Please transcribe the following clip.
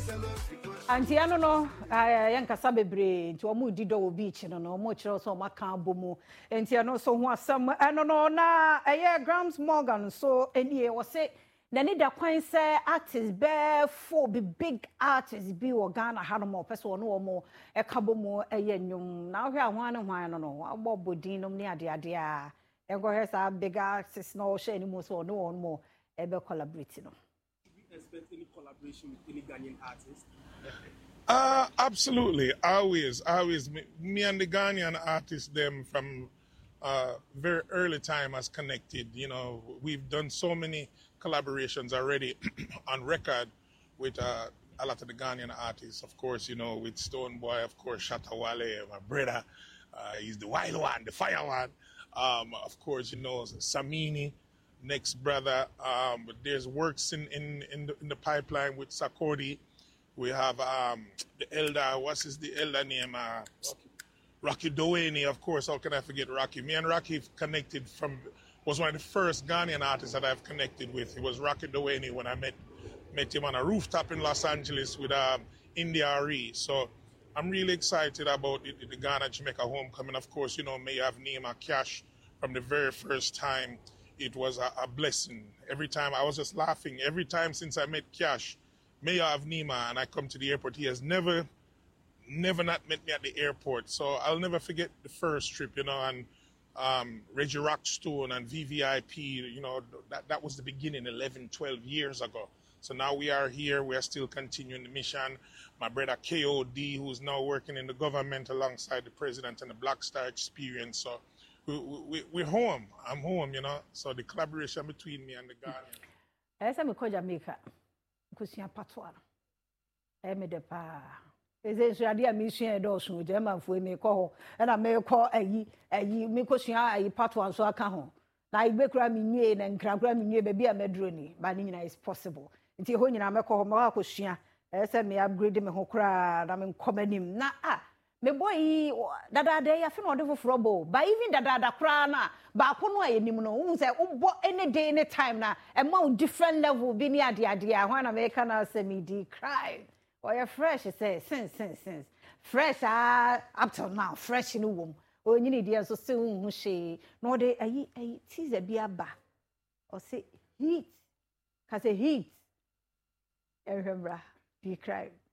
Anti ano no yankasa bebre nti omo di do beach no no omo kire so maka abomu enti ano so ho asam ano no na Grams Morgan so enie wo se na ni da kwan se artist be for big artists bi wo Ghana ha no mo pese wo no omo kabomu nwum na hwe ahwan ne hwan no no abobodin no ne ade a go he sa big artists no share ni mo so no omo be collaborate no. Expect any collaboration with any Ghanaian artist? Absolutely. Always. Me and the Ghanaian artists, them from very early time has connected. You know, we've done so many collaborations already on record with a lot of the Ghanaian artists. Of course, you know, with Stone Boy, of course, Shatta Wale, my brother. He's the wild one, the fire one. Of course, you know, Samini. Next brother, there's works in the pipeline with Sarkodie. We have the elder, the elder name? Rocky Doheny, of course. How can I forget Rocky? Me and Rocky connected was one of the first Ghanaian artists that I've connected with. It was Rocky Doheny when I met him on a rooftop in Los Angeles with India Re. So I'm really excited about the Ghana-Jamaica homecoming. Of course, you know, may have Nima Cash from the very first time. It was a blessing. Every time I was just laughing. Every time since I met Cash, Mayor of Nima, and I come to the airport, he has never not met me at the airport. So I'll never forget the first trip, you know, and Reggie Rockstone and VVIP, you know, that was the beginning 11, 12 years ago. So now we are here. We are still continuing the mission. My brother KOD, who's now working in the government alongside the president and the Black Star Experience. So we're home. I'm home, you know. So the collaboration between me and the Ghanaian. Esa me ko Jamaica. Kusia patwa. Me de pa. Eze nsuade a me sua do so je ma fu me ko ho. E na me ko ayi me ko sua ayi patwa so aka ho. Na igbe kura me nwie na nkra kura me nwie be bia medro ni. Ba ni nyina is possible. Nti ho nyina me ko ho ma ko sua. Ese me upgrade me ho kura na me nkomanim na me boy dada day afi no de foforo but even dada kra na ba ko no ayenim no hu se wo any day any time na e ma different level bi ni ade ahwan na me kana say me di cry or you fresh say since fresh up till now fresh no wom onyini dia so se hu she no de ayi teaser bi aba or say heat ka say heat e remember di cry